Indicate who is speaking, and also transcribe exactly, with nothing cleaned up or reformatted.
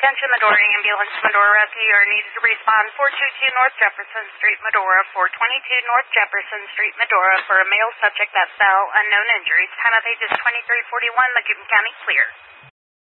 Speaker 1: Attention Medora Ambulance, Medora Rescue are needed to respond four two two North Jefferson Street, Medora, four twenty-two North Jefferson Street, Medora, for a male subject that fell, unknown injuries. Time of ages twenty-three forty-one, Macomb County, clear.